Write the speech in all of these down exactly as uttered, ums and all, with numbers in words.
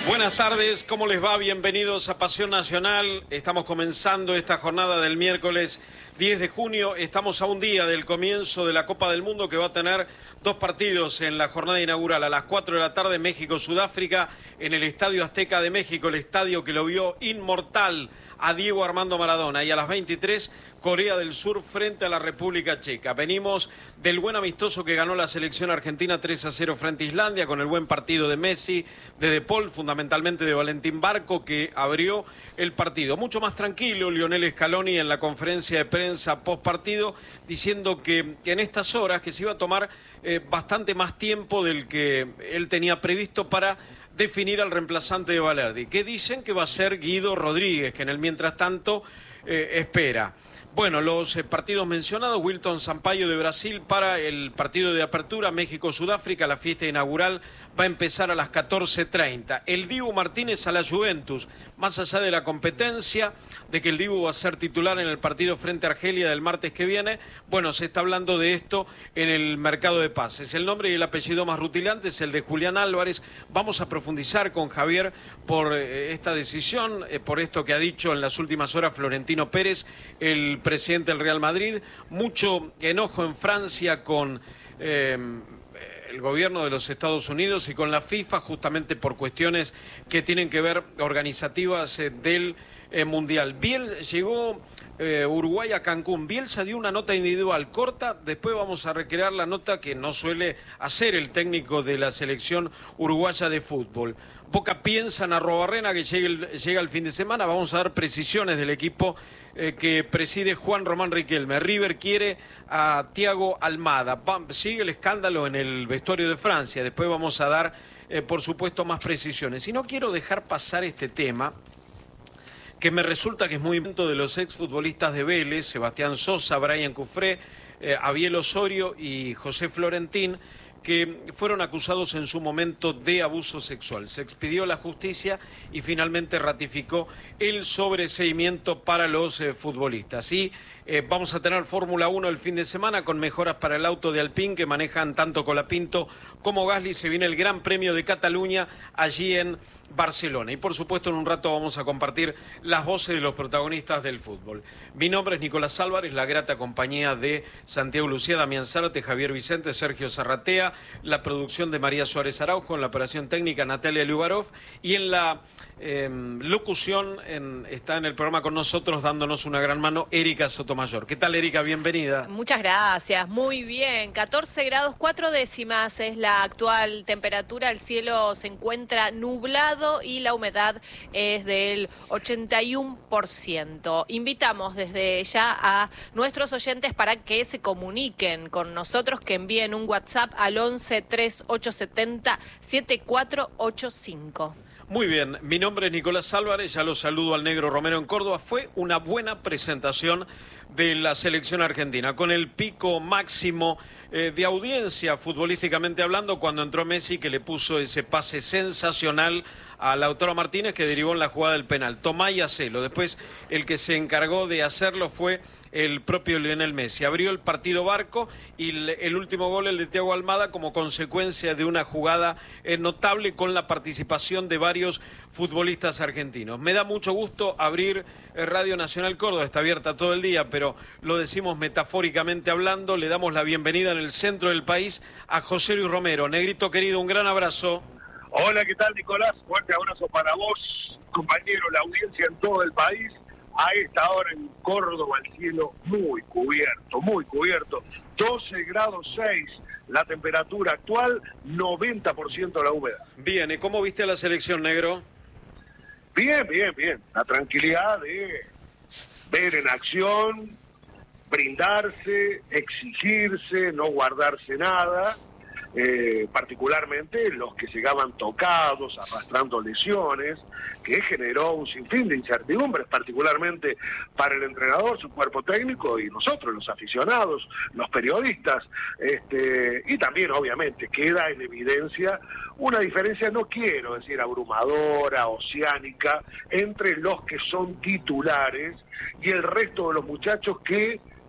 Buenas tardes, ¿cómo les va? Bienvenidos a Pasión Nacional. Estamos comenzando esta jornada del miércoles diez de junio. Estamos a un día del comienzo de la Copa del Mundo, que va a tener dos partidos en la jornada inaugural. A las cuatro de la tarde, México-Sudáfrica en el Estadio Azteca de México, el estadio que lo vio inmortal a Diego Armando Maradona. Y a las veintitrés, Corea del Sur frente a la República Checa. Venimos del buen amistoso que ganó la selección argentina tres a cero frente a Islandia, con el buen partido de Messi, de De Paul, fundamentalmente de Valentín Barco, que abrió el partido. Mucho más tranquilo Lionel Scaloni en la conferencia de prensa post partido, diciendo que en estas horas que se iba a tomar eh, bastante más tiempo del que él tenía previsto para definir al reemplazante de Valerdi, que dicen que va a ser Guido Rodríguez, que en el mientras tanto eh, espera. Bueno, los eh, partidos mencionados: Wilton Sampaio de Brasil para el partido de apertura, México-Sudáfrica. La fiesta inaugural va a empezar a las catorce treinta. El Dibu Martínez a la Juventus, más allá de la competencia, de que el Dibu va a ser titular en el partido frente a Argelia del martes que viene. Bueno, se está hablando de esto en el mercado de pases. El nombre y el apellido más rutilante es el de Julián Álvarez. Vamos a profundizar con Javier por eh, esta decisión, eh, por esto que ha dicho en las últimas horas Florentino Pérez, el presidente del Real Madrid. Mucho enojo en Francia con eh, el gobierno de los Estados Unidos y con la FIFA, justamente por cuestiones que tienen que ver organizativas eh, del eh, Mundial. Biel llegó eh, Uruguay a Cancún. Bielsa dio una nota individual corta, después vamos a recrear la nota que no suele hacer el técnico de la selección uruguaya de fútbol. Boca piensa en Arrobarrena, que llega el, llega el fin de semana. Vamos a dar precisiones del equipo eh, que preside Juan Román Riquelme. River quiere a Thiago Almada. Va, sigue el escándalo en el vestuario de Francia. Después vamos a dar, eh, por supuesto, más precisiones. Y no quiero dejar pasar este tema, que me resulta que es muy importante, de los exfutbolistas de Vélez: Sebastián Sosa, Brian Cufré, eh, Abiel Osorio y José Florentín, que fueron acusados en su momento de abuso sexual. Se expidió la justicia y finalmente ratificó el sobreseimiento para los eh, futbolistas. Y eh, vamos a tener Fórmula uno el fin de semana, con mejoras para el auto de Alpine que manejan tanto Colapinto como Gasly. Se viene el Gran Premio de Cataluña allí en Barcelona. Y por supuesto, en un rato vamos a compartir las voces de los protagonistas del fútbol. Mi nombre es Nicolás Álvarez, la grata compañía de Santiago Lucía, Damián Zárate, Javier Vicente, Sergio Zarratea, la producción de María Suárez Araujo, en la operación técnica Natalia Lubarov, y en la eh, locución en, está en el programa con nosotros, dándonos una gran mano, Erika Sotomayor. ¿Qué tal, Erika? Bienvenida. Muchas gracias, muy bien. catorce grados cuatro décimas es la actual temperatura. El cielo se encuentra nublado y la humedad es del ochenta y uno por ciento. Invitamos desde ya a nuestros oyentes para que se comuniquen con nosotros, que envíen un WhatsApp al once tres ocho siete cero siete cuatro ocho cinco. Muy bien, mi nombre es Nicolás Álvarez, ya lo saludo al Negro Romero en Córdoba. Fue una buena presentación de la selección argentina, con el pico máximo eh, de audiencia futbolísticamente hablando, cuando entró Messi, que le puso ese pase sensacional a Lautaro Martínez, que derivó en la jugada del penal. Tomá y hacelo. Después el que se encargó de hacerlo fue el propio Lionel Messi. Abrió el partido Barco, y el, el último gol, el de Thiago Almada, como consecuencia de una jugada eh, notable, con la participación de varios futbolistas argentinos. Me da mucho gusto abrir eh, Radio Nacional Córdoba, está abierta todo el día, pero lo decimos metafóricamente hablando. Le damos la bienvenida en el centro del país a José Luis Romero. Negrito querido, un gran abrazo. Hola, ¿qué tal, Nicolás? Fuerte abrazo para vos, compañero, la audiencia en todo el país. A esta hora en Córdoba el cielo muy cubierto, muy cubierto. doce grados seis la temperatura actual, noventa por ciento la humedad. Bien, ¿y cómo viste a la selección, negro? Bien, bien, bien. La tranquilidad de ver en acción, brindarse, exigirse, no guardarse nada. Eh, particularmente los que llegaban tocados, arrastrando lesiones, que generó un sinfín de incertidumbres, particularmente para el entrenador, su cuerpo técnico y nosotros, los aficionados, los periodistas. Este, y también, obviamente, queda en evidencia una diferencia, no quiero decir abrumadora, oceánica, entre los que son titulares y el resto de los muchachos que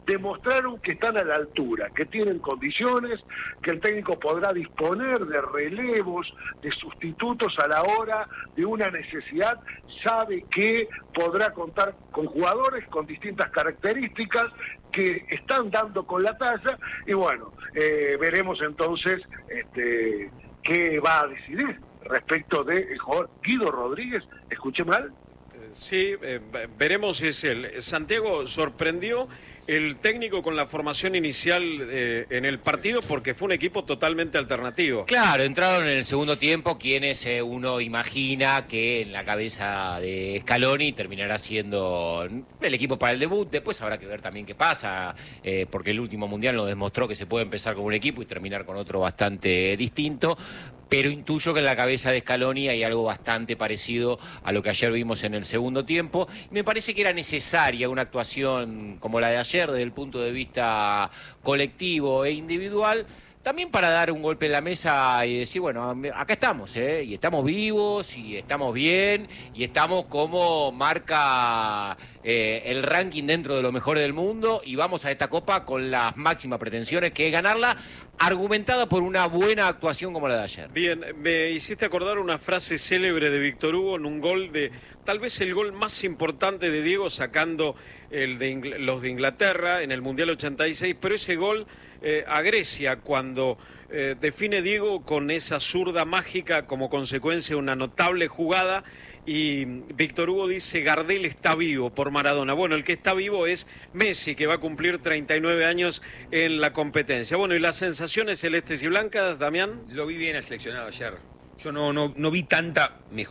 demostraron que están a la altura, que tienen condiciones, que el técnico podrá disponer de relevos, de sustitutos a la hora de una necesidad, sabe que podrá contar con jugadores con distintas características que están dando con la talla, y bueno, eh, veremos entonces este, qué va a decidir respecto del jugador Guido Rodríguez. ¿Escuché mal? Sí, eh, veremos si es él. Santiago, sorprendió el técnico con la formación inicial eh, en el partido porque fue un equipo totalmente alternativo. Claro, entraron en el segundo tiempo quienes eh, uno imagina que en la cabeza de Scaloni terminará siendo el equipo para el debut. Después habrá que ver también qué pasa, eh, porque el último mundial nos demostró que se puede empezar con un equipo y terminar con otro bastante distinto. Pero intuyo que en la cabeza de Scaloni hay algo bastante parecido a lo que ayer vimos en el segundo tiempo. Me parece que era necesaria una actuación como la de ayer desde el punto de vista colectivo e individual, también para dar un golpe en la mesa y decir, bueno, acá estamos, ¿eh? Y estamos vivos, y estamos bien, y estamos como marca eh, el ranking dentro de lo mejor del mundo, y vamos a esta Copa con las máximas pretensiones, que es ganarla, argumentada por una buena actuación como la de ayer. Bien, me hiciste acordar una frase célebre de Víctor Hugo en un gol de, tal vez el gol más importante de Diego, sacando el de Ingl- los de Inglaterra en el Mundial ochenta y seis, pero ese gol eh, a Grecia, cuando eh, define Diego con esa zurda mágica como consecuencia de una notable jugada, y Víctor Hugo dice: Gardel está vivo por Maradona. Bueno, el que está vivo es Messi, que va a cumplir treinta y nueve años en la competencia. Bueno, ¿y las sensaciones celestes y blancas, Damián? Lo vi bien al seleccionado ayer. Yo no, no, no vi tanta